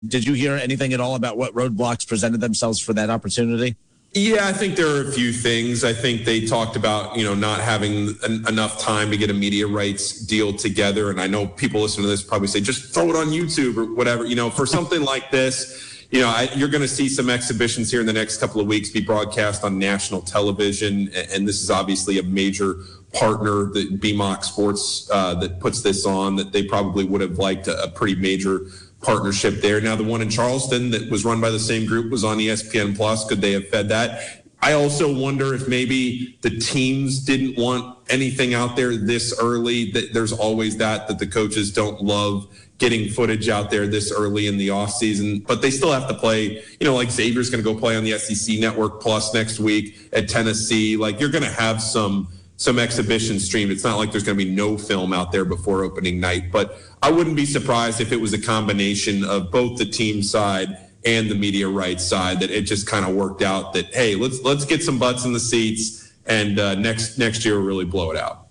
Did you hear anything at all about what roadblocks presented themselves for that opportunity? Yeah, I think there are a few things. I think they talked about, not having enough time to get a media rights deal together. And I know people listening to this probably say, just throw it on YouTube or whatever. For something like this, you're going to see some exhibitions here in the next couple of weeks be broadcast on national television. And this is obviously a major partner, the BMOC Sports, that puts this on, that they probably would have liked a pretty major partnership there. Now, the one in Charleston that was run by the same group was on ESPN Plus. Could they have fed that? I also wonder if maybe the teams didn't want anything out there this early. That there's always that the coaches don't love getting footage out there this early in the offseason, but they still have to play. Like Xavier's going to go play on the SEC Network Plus next week at Tennessee. Like, you're going to have some exhibition streamed. It's not like there's going to be no film out there before opening night, but I wouldn't be surprised if it was a combination of both the team side and the media rights side, that it just kind of worked out that, hey, let's get some butts in the seats, and next year we'll really blow it out.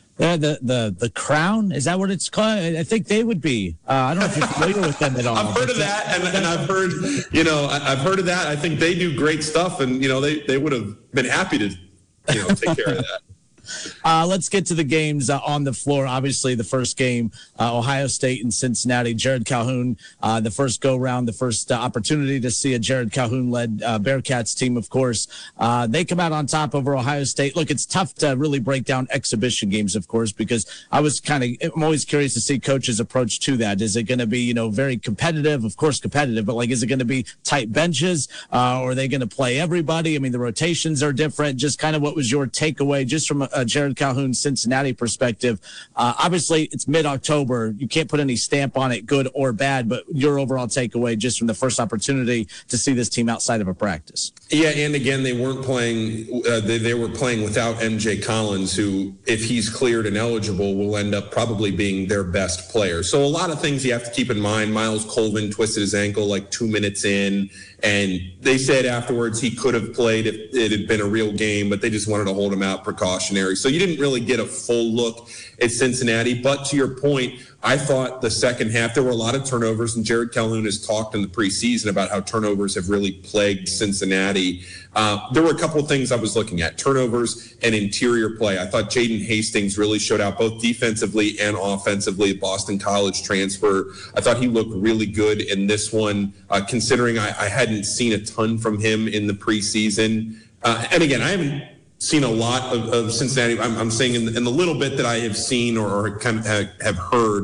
The Crown, is that what it's called? I think they would be. I don't know if you're familiar with them at all. I've heard of that, and I've heard, I've heard of that. I think they do great stuff, and they would have been happy to, take care of that. Let's get to the games on the floor. Obviously, the first game, Ohio State and Cincinnati. Jared Calhoun, the first go-round, the first opportunity to see a Jared Calhoun-led Bearcats team, of course. They come out on top over Ohio State. Look, it's tough to really break down exhibition games, of course, because I'm always curious to see coaches' approach to that. Is it going to be, very competitive? Of course, competitive, but is it going to be tight benches? Or are they going to play everybody? I mean, the rotations are different. Just kind of what was your takeaway just from a Jared Calhoun Cincinnati perspective? Obviously, it's mid-October. You can't put any stamp on it, good or bad, but your overall takeaway just from the first opportunity to see this team outside of a practice. Yeah, and again, they weren't playing. They were playing without MJ Collins, who, if he's cleared and eligible, will end up probably being their best player. So a lot of things you have to keep in mind. Miles Colvin twisted his ankle 2 minutes in, and they said afterwards he could have played if it had been a real game, but they just wanted to hold him out precautionary. So you didn't really get a full look at Cincinnati. But to your point, I thought the second half, there were a lot of turnovers, and Jared Calhoun has talked in the preseason about how turnovers have really plagued Cincinnati. There were a couple of things I was looking at, turnovers and interior play. I thought Jaden Hastings really showed out both defensively and offensively. Boston College transfer. I thought he looked really good in this one, considering I hadn't seen a ton from him in the preseason. And again, I haven't seen a lot of Cincinnati. I'm saying in the little bit that I have seen or kind of have heard,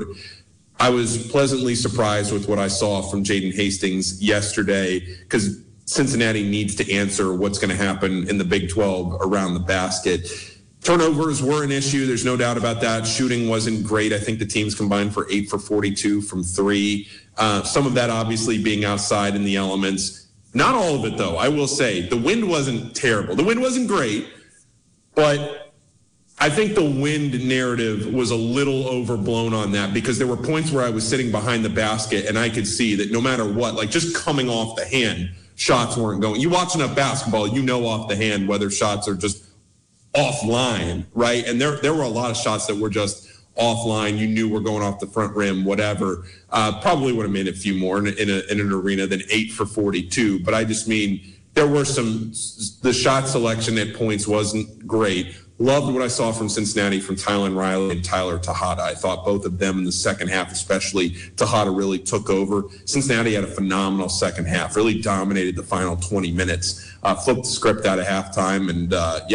I was pleasantly surprised with what I saw from Jaden Hastings yesterday, because Cincinnati needs to answer what's going to happen in the Big 12 around the basket. Turnovers were an issue. There's no doubt about that. Shooting wasn't great. I think the teams combined for 8 for 42 from three. Some of that obviously being outside in the elements. Not all of it, though. I will say the wind wasn't terrible. The wind wasn't great. But I think the wind narrative was a little overblown on that, because there were points where I was sitting behind the basket and I could see that no matter what, just coming off the hand, shots weren't going. You watch enough basketball, off the hand whether shots are just offline, right? And there were a lot of shots that were just offline. You knew were going off the front rim, whatever. Probably would have made a few more in an arena than 8 for 42. But I just mean, there were the shot selection at points wasn't great. Loved what I saw from Cincinnati, from Tylen Riley and Tyler Tejada. I thought both of them in the second half, especially Tejada, really took over. Cincinnati had a phenomenal second half, really dominated the final 20 minutes, flipped the script out of halftime, and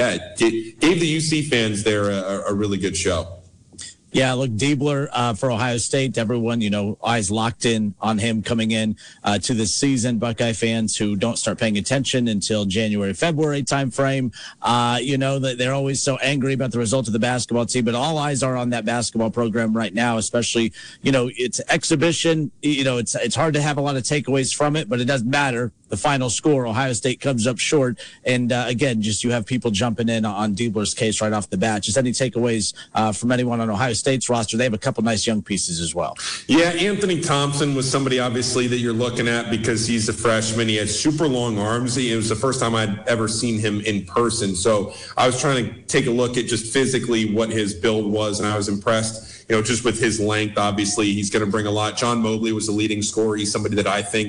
gave the UC fans there a really good show. Yeah, look, Diebler for Ohio State, everyone, eyes locked in on him coming in to this season. Buckeye fans who don't start paying attention until January, February timeframe, that they're always so angry about the result of the basketball team, but all eyes are on that basketball program right now, especially, it's exhibition. It's hard to have a lot of takeaways from it, but it doesn't matter. the final score. Ohio State comes up short. And again, just you have people jumping in on Diebler's case right off the bat. Just any takeaways from anyone on Ohio State's roster? They have a couple nice young pieces as well. Yeah, Anthony Thompson was somebody obviously that you're looking at because he's a freshman. He has super long arms. It was the first time I'd ever seen him in person. So I was trying to take a look at just physically what his build was, and I was impressed, just with his length. Obviously, he's going to bring a lot. John Mobley was the leading scorer. He's somebody that I think